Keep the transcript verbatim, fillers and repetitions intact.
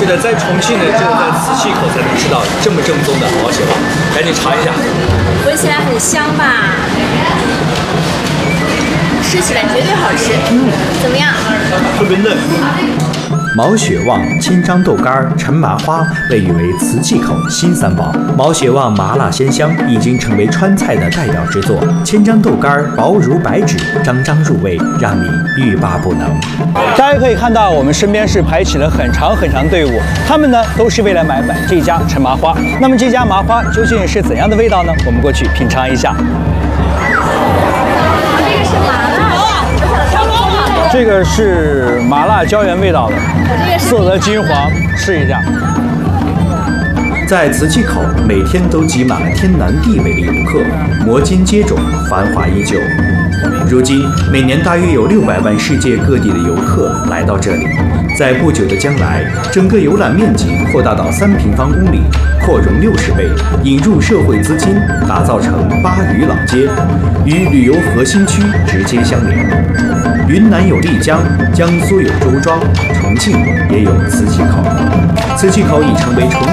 得在重庆呢，只有在磁器口才能吃到这么正宗的毛血旺，赶紧尝一下。 闻起来很香吧？吃起来绝对好吃。嗯，怎么样？ 特别嫩。 毛血旺、千张豆干、陈麻花被誉为瓷器口新三宝。毛血旺麻辣鲜香，已经成为川菜的代表之作。千张豆干薄如白纸，张张入味，让你欲罢不能。 大家可以看到，我们身边是排起了很长很长队伍，他们呢都是为了买买这家陈麻花。那么这家麻花究竟是怎样的味道呢？我们过去品尝一下。这个是麻辣椒盐味道的，色泽金黄，试一下。 在瓷器口，每天都挤满了天南地北的游客，摩肩接踵，繁华依旧。如今，每年大约有六百万世界各地的游客来到这里。在不久的将来，整个游览面积扩大到三平方公里，扩容六十倍，引入社会资金，打造成巴渝老街，与旅游核心区直接相连。云南有丽江，江苏有周庄，重庆也有磁器口。磁器口已成为重